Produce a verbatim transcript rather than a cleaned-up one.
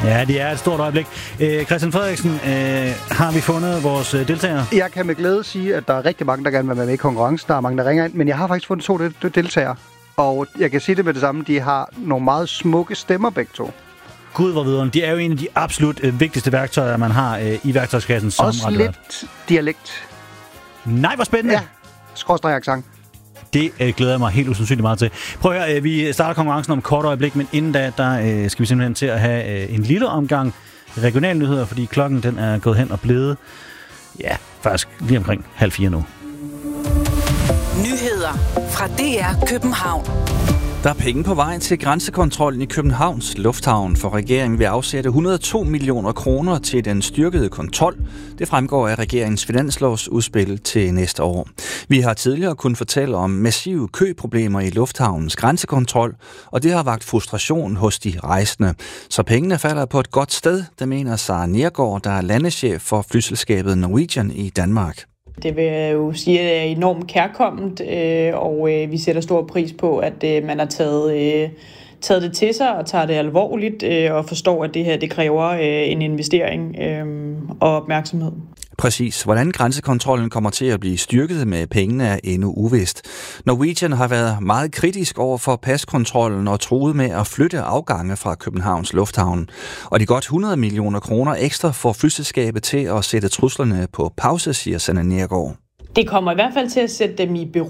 Ja, det er et stort øjeblik. Øh, Christian Frederiksen, øh, har vi fundet vores øh, deltagere? Jeg kan med glæde sige, at der er rigtig mange, der gerne vil være med i konkurrencen. Der er mange, der ringer ind, men jeg har faktisk fundet to del- deltagere. Og jeg kan sige det med det samme, de har nogle meget smukke stemmer begge to. Gud, hvor videre. De er jo en af de absolut øh, vigtigste værktøjer, man har øh, i værktøjskassen som også radiovært. Lidt dialekt. Nej, hvor spændende. Ja, skråstreg accent. Det øh, glæder jeg mig helt usandsynligt meget til. Prøv at høre, øh, vi starter konkurrencen om et kort øjeblik, men inden da, der øh, skal vi simpelthen til at have øh, en lille omgang regionalnyheder, fordi klokken den er gået hen og blevet, ja, faktisk lige omkring halv fire nu. Nyheder fra D R København. Der er penge på vej til grænsekontrollen i Københavns Lufthavn, for regeringen vil afsætte et hundrede og to millioner kroner til den styrkede kontrol. Det fremgår af regeringens finanslovsudspil til næste år. Vi har tidligere kunnet fortælle om massive køproblemer i lufthavnens grænsekontrol, og det har vakt frustration hos de rejsende. Så pengene falder på et godt sted, det mener Sara Nergård, der er landeschef for flyselskabet Norwegian i Danmark. Det vil jeg jo sige, at det er enormt kærkomment, øh, og øh, vi sætter stor pris på, at øh, man har taget, øh, taget det til sig og tager det alvorligt øh, og forstår, at det her det kræver øh, en investering øh, og opmærksomhed. Præcis. Hvordan grænsekontrollen kommer til at blive styrket med pengene er endnu uvist. Norwegian har været meget kritisk over for paskontrollen og truet med at flytte afgange fra Københavns Lufthavn. Og de godt hundrede millioner kroner ekstra får flyselskabet til at sætte truslerne på pause, siger Sanne Nergård. Det kommer i hvert fald til at sætte dem i bero.